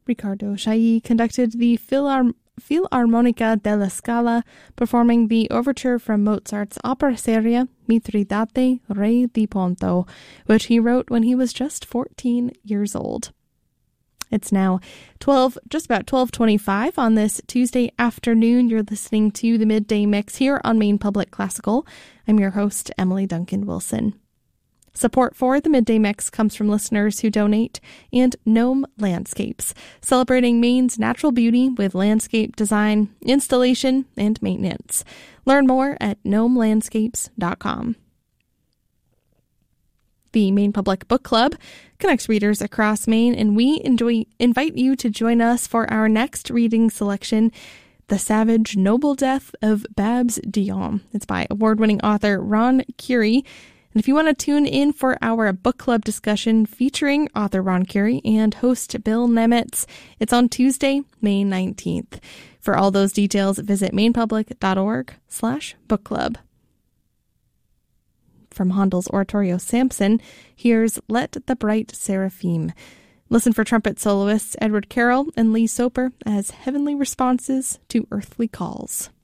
Riccardo Chailly conducted the Filarmonica della Scala, performing the overture from Mozart's opera seria Mithridate, Re di Ponto, which he wrote when he was just 14 years old. It's now just about 12:25 on this Tuesday afternoon. You're listening to the Midday Mix here on Maine Public Classical. I'm your host, Emily Duncan Wilson. Support for the Midday Mix comes from listeners who donate and Gnome Landscapes, celebrating Maine's natural beauty with landscape design, installation, and maintenance. Learn more at gnomelandscapes.com. The Maine Public Book Club connects readers across Maine, and we invite you to join us for our next reading selection, The Savage Noble Death of Babs Dionne. It's by award-winning author Ron Curie. And if you want to tune in for our book club discussion featuring author Ron Curie and host Bill Nemitz, it's on Tuesday, May 19th. For all those details, visit mainepublic.org/book club. From Handel's oratorio Samson, here's Let the Bright Seraphim. Listen for trumpet soloists Edward Carroll and Lee Soper as heavenly responses to earthly calls.